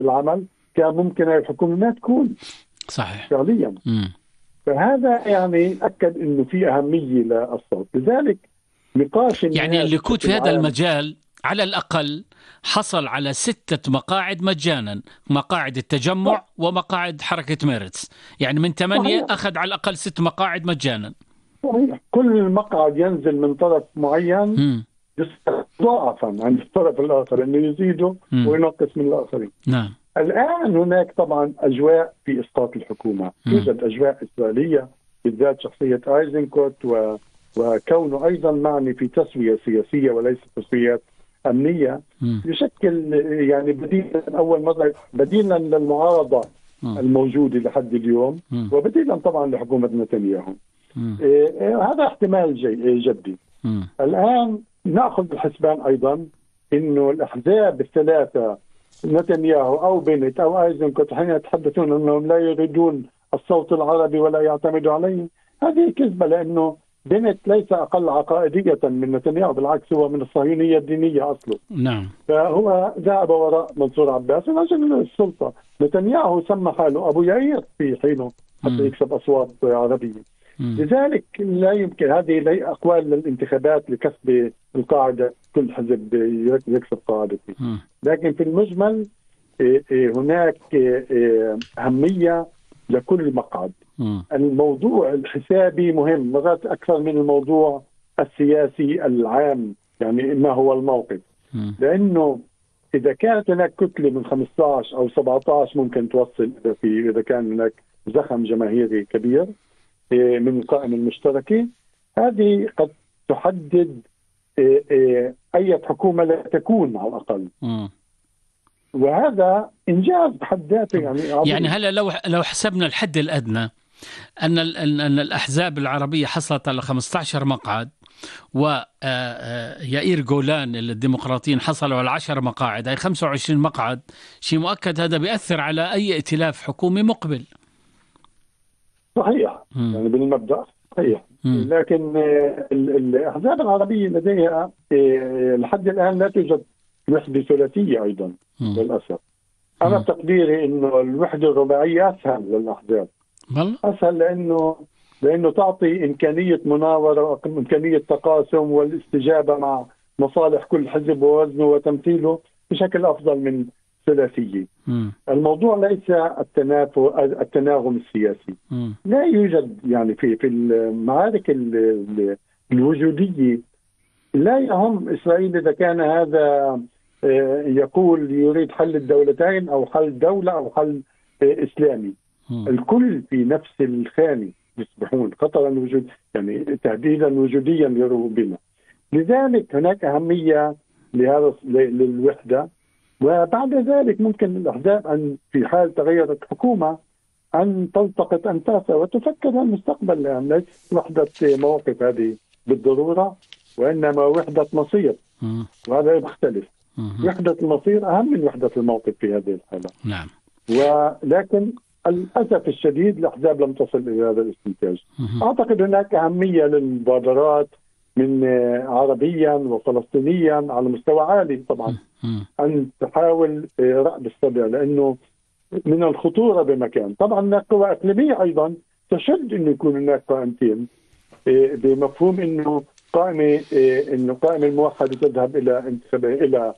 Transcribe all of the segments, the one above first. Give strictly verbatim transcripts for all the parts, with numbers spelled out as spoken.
العمل، كان ممكن هاي الحكومة ما تكون صحيح فعليا. مم. فهذا يعني أكد أنه في أهمية للصوت. لذلك نقاش يعني الناس الليكود في بشكل هذا عام. المجال على الأقل حصل على ستة مقاعد مجانا، مقاعد التجمع ومقاعد حركة ميرتس، يعني من ثمانية صحيح أخذ على الأقل ست مقاعد مجانا. صحيح، كل مقعد ينزل من طرف معين مم. ضعفا عن الطرف الآخر، أنه يزيده مم. وينقص من الآخرين. نعم. الآن هناك طبعا أجواء في إسقاط الحكومة، مم. يوجد أجواء إسرائيلية، بالذات شخصية آيزنكوت و... وكونه أيضا معني في تسوية سياسية وليس تسويات أمنية، مم. يشكل يعني بديلا أول مرة، بديلا للمعارضة مم. الموجودة لحد اليوم، مم. وبديلا طبعا لحكومة نتنياهو. مم. إيه إيه هذا احتمال جي جدي. مم. الآن نأخذ بالحسبان أيضا أنه الأحزاب الثلاثة، نتنياهو أو بنت أو أيزنكوت، حين يتحدثون أنهم لا يريدون الصوت العربي ولا يعتمدوا عليه، هذه كذبة، لأنه بنت ليس أقل عقائدية من نتنياهو، بالعكس هو من الصهيونية الدينية أصله. نعم. فهو ذهب وراء منصور عباس من أجل السلطة. نتنياهو سمى حاله أبو يعير في حينه حتى يكسب أصوات عربية. مم. لذلك لا يمكن، هذه أقوال للانتخابات لكسب القاعدة، كل حزب يكسب قاعدته. مم. لكن في المجمل هناك أهمية لكل مقعد. مم. الموضوع الحسابي مهم مرات أكثر من الموضوع السياسي العام، يعني ما هو الموقف. مم. لأنه إذا كانت هناك كتلة من خمسة عشر أو سبعة عشر ممكن توصل، إذا في إذا كان هناك زخم جماهيري كبير من القائمة المشتركة، هذه قد تحدد أي حكومة لا تكون على الأقل. مم. وهذا إنجاز بحد ذاته يعني عظيم. يعني هلا لو لو حسبنا الحد الأدنى أن أن الأحزاب العربية حصلت على خمسة عشر مقعد، ويائير جولان الديمقراطيين حصلوا على عشر مقاعد، أي خمسة وعشرين مقعد، شيء مؤكد هذا بيأثر على أي ائتلاف حكومي مقبل. صحيح م. يعني بالمبدأ صحيح. م. لكن الأحزاب العربية لديها لحد الآن لا توجد وحدة ثلاثية أيضا م. للأسف. أنا بتقديري إنه الوحدة الرباعية أسهل للأحزاب. والله أسهل لأنه لأنه تعطي إمكانية مناورة وإمكانية تقاسم والاستجابة مع مصالح كل حزب ووزنه وتمثيله بشكل أفضل من ثلاثية. م. الموضوع ليس التنافس التناغم السياسي. م. لا يوجد يعني في في المعارك الوجودية لا يهم إسرائيل إذا كان هذا يقول يريد حل الدولتين أو حل دولة أو حل إسلامي. م. الكل في نفس الخانة يصبحون خطرا وجود، يعني تهديدا وجوديا يروا بنا. لذلك هناك أهمية لهذا للوحدة. وبعد ذلك ممكن الأحزاب أن في حال تغيرت حكومة أن تلتقط أنفاسها وتفكر المستقبل، يعني ليس وحدة مواقف هذه بالضرورة، وإنما وحدة مصير. م. وهذا يختلف. م. وحدة المصير أهم من وحدة الموقف في هذه الحالة. نعم. ولكن للأسف الشديد الأحزاب لم تصل إلى هذا الاستنتاج. أعتقد هناك أهمية للمبادرات من عربيا وفلسطينيا على مستوى عالي طبعا أن تحاول رأب الصدع، لأنه من الخطورة بمكان. طبعا هناك قوى إقليمية أيضا تشد أنه يكون هناك قائمتين، بمفهوم أنه قائمة أنه قائمة الموحدة تذهب إلى انتخابات إلى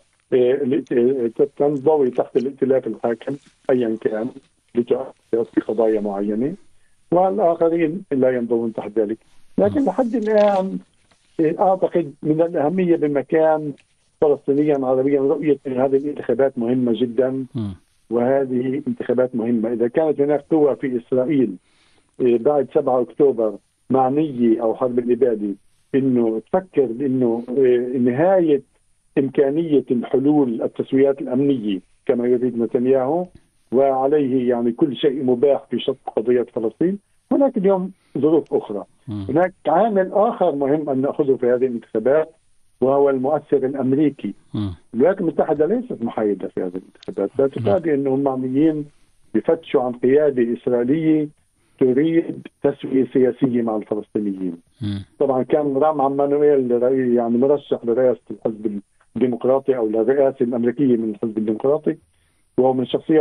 تنضوي تحت الائتلاف الحاكم أيا كان لتؤثر في قضايا معينة، والآخرين لا ينضوون تحت ذلك. لكن لحد الآن أعتقد من الأهمية بمكان فلسطينيا عربيا رؤية أن هذه الانتخابات مهمة جدا. وهذه انتخابات مهمة. إذا كانت هناك قوى في إسرائيل بعد سبعة أكتوبر معنية أو حرب الإبادة إنه تفكر بإنه نهاية إمكانية الحلول التسويات الأمنية كما يريد نتنياهو، وعليه يعني كل شيء مباح في شق قضية فلسطين، هناك اليوم ظروف أخرى. هناك عامل آخر مهم أن نأخذه في هذه الانتخابات، وهو المؤثر الأمريكي. الولايات المتحدة ليست محايدة في هذه الانتخابات. لا تفادي أنهم معنيين بفتشوا عن قيادة إسرائيلية تريد تسوية سياسية مع الفلسطينيين. طبعا كان رام عمانويل يعني مرشح لرئاسة الحزب الديمقراطي أو للرئاسة الأمريكية من الحزب الديمقراطي، وهو من شخصيات